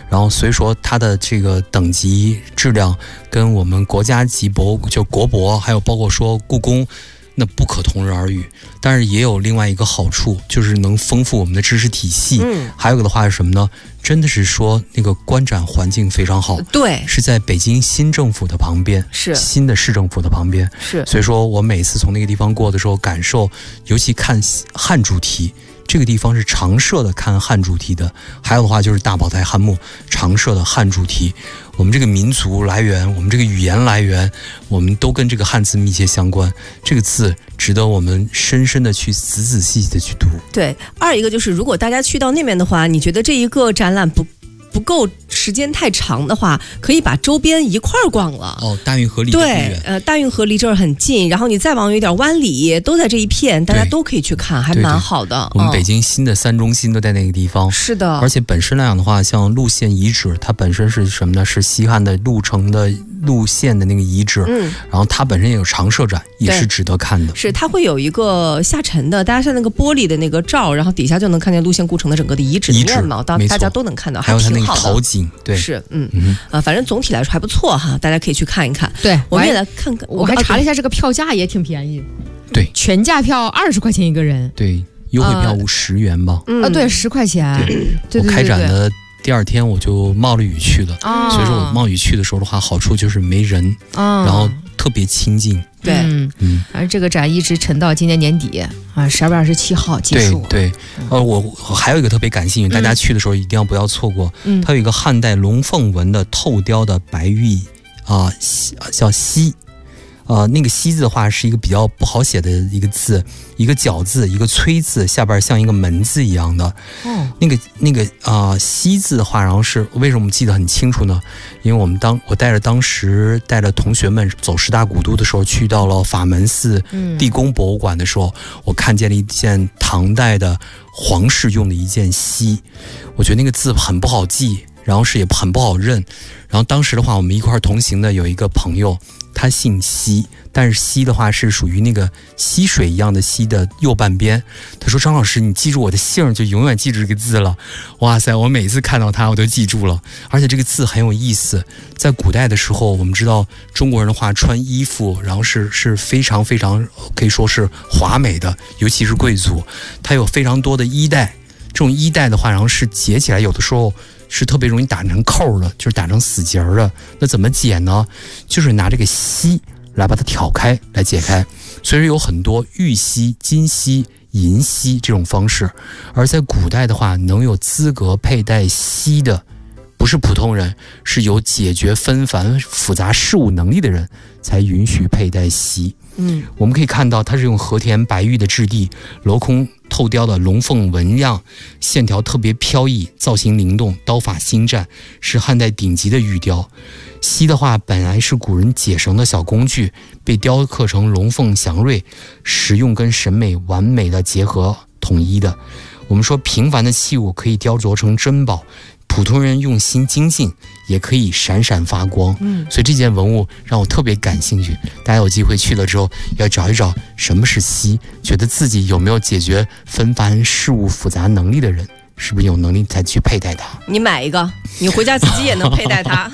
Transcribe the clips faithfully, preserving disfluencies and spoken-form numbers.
然后所以说它的这个等级质量跟我们国家级博物就国博，还有包括说故宫，那不可同日而语。但是也有另外一个好处，就是能丰富我们的知识体系。嗯，还有个的话是什么呢？真的是说那个观展环境非常好， 对， 是在北京新政府的旁边， 是新的市政府的旁边， 是。 所以说我每次从那个地方过的时候，感受，尤其看汉主题。这个地方是常设的看汉主题的，还有的话就是大宝台汉墓常设的汉主题。我们这个民族来源，我们这个语言来源，我们都跟这个汉字密切相关。这个字值得我们深深的去仔仔细细的去读。 对，二一个就是如果大家去到那边的话，你觉得这一个展览不不够时间太长的话，可以把周边一块儿逛了。 哦，大运河离对，呃，大运河离这儿很近，然后你再往有点湾里，都在这一片，大家都可以去看，还蛮好的。 对对，我们北京新的三中心都在那个地方。 是的， 而且本身来讲的话，像路线遗址，它本身是什么呢？是西汉的路程的路线的那个遗址。嗯，然后它本身也有常设展，也是值得看的。 是，它会有一个下沉的，大家像那个玻璃的那个罩，然后底下就能看见路线故城的整个的遗址的面貌，大家都能看到， 还有它那个好陶景。对， 是，嗯嗯啊，反正总体来说还不错哈，大家可以去看一看。 对， 我们也来看看， 我还查了一下，这个票价也挺便宜。 对， 全价票二十块钱一个人。 对，优惠票十元吧。 啊，对，十块钱。 对，对，我开展的第二天我就冒了雨去了， 哦、 所以说我冒雨去的时候的话，好处就是没人，哦、然后特别清静。 对， 嗯嗯，反正这个展一直沉到今年年底啊，十二月二十七号结束。 对对，呃，我还有一个特别感兴趣，大家去的时候一定要不要错过。嗯，它有一个汉代龙凤纹的透雕的白玉啊、呃，叫犀。呃，那个犀字的话是一个比较不好写的一个字，一个角字，一个崔字，下边像一个门字一样的。哦，那个那个啊，犀、呃、字的话，然后是为什么我们记得很清楚呢？因为我们当我带着当时带着同学们走十大古都的时候，去到了法门寺地宫博物馆的时候，嗯、我看见了一件唐代的皇室用的一件犀，我觉得那个字很不好记，然后是也很不好认。然后当时的话，我们一块同行的有一个朋友。他姓西，但是西的话是属于那个溪水一样的溪的右半边。他说：“张老师，你记住我的姓，就永远记住这个字了。”哇塞！我每次看到它，我都记住了。而且这个字很有意思。在古代的时候，我们知道中国人的话穿衣服，然后是是非常非常可以说是华美的，尤其是贵族，它有非常多的衣带。这种衣带的话，然后是解起来，有的时候。是特别容易打成扣的，就是打成死结的。那怎么解呢？就是拿这个锡来把它挑开，来解开。所以有很多玉锡、金锡、银锡这种方式。而在古代的话，能有资格佩戴锡的，不是普通人，是有解决纷繁复杂事务能力的人才允许佩戴锡。嗯，我们可以看到，它是用和田白玉的质地，镂空透雕的龙凤纹样，线条特别飘逸，造型灵动，刀法精湛，是汉代顶级的玉雕。锡的话，本来是古人解绳的小工具，被雕刻成龙凤祥瑞，实用跟审美完美的结合统一的。我们说，平凡的器物可以雕琢成珍宝。普通人用心精进，也可以闪闪发光。嗯，所以这件文物让我特别感兴趣。大家有机会去了之后，要找一找什么是锡，觉得自己有没有解决纷繁事物复杂能力的人，是不是有能力才去佩戴它？ 你买一个，你回家自己也能佩戴它。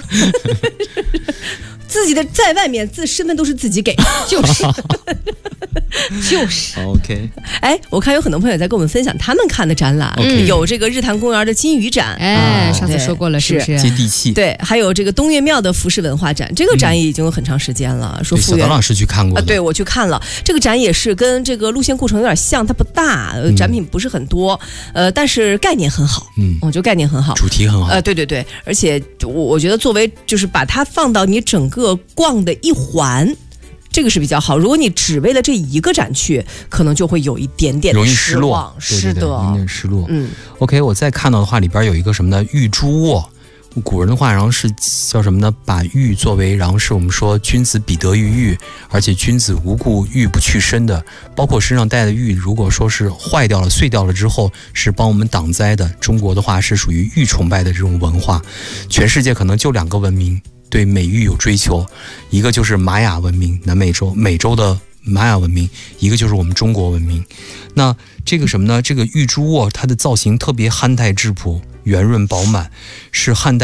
自己的在外面自身份都是自己给，就是就是 OK。 哎，我看有很多朋友在跟我们分享他们看的展览，嗯、有这个日坛公园的金鱼展， 哎，上次说过了，是不是接地气？ 对，还有这个东岳庙的服饰文化展，这个展也已经有很长时间了。嗯、说小刀老师去看过啊，对我去看了，这个展也是跟这个路线故城有点像，它不大， 嗯、 展品不是很多，呃，但是概念很好，嗯，我觉得概念很好， 主题很好， 呃，对对对，而且我我觉得作为就是把它放到你整个逛的一环，这个是比较好。如果你只为了这一个展去，可能就会有一点点容易失落， 是的， 有点失落。 嗯 ，OK， 我再看到的话，里边有一个什么呢？玉珠卧。古人的话，然后是叫什么呢？把玉作为，然后是我们说君子彼得于玉，而且君子无故玉不去身的。包括身上戴的玉，如果说是坏掉了、碎掉了之后，是帮我们挡灾的。中国的话是属于玉崇拜的这种文化，全世界可能就两个文明对美玉有追求，一个就是玛雅文明，南美洲美洲的玛雅文明，一个就是我们中国文明。那这个什么呢？这个玉珠卧它的造型特别憨态质朴、圆润饱满，是汉代